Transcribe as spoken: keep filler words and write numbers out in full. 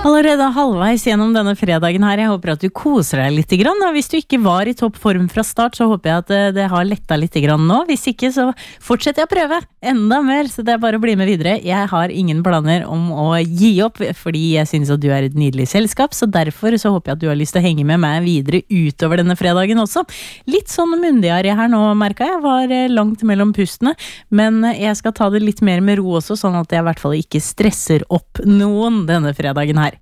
Allerede halvveis gjennom denne fredagen her, jeg håper at du koser deg litt grann, og hvis du ikke var i toppform fra start, så håper jeg at det, det har lettet litt grann nå. Hvis ikke, så fortsetter jeg å prøve enda mer, så det er bare å bli med videre. Jeg har ingen planer om å gi opp, fordi jeg synes at du er et nydelig selskap, så derfor så håper jeg at du har lyst til å henge med meg videre utover denne fredagen også. Litt sånn myndigere her nå, merket jeg, var langt mellom pustene, men jeg skal ta det litt mer med ro også, sånn at jeg i hvert fall ikke stresser opp noen denne fredagen her.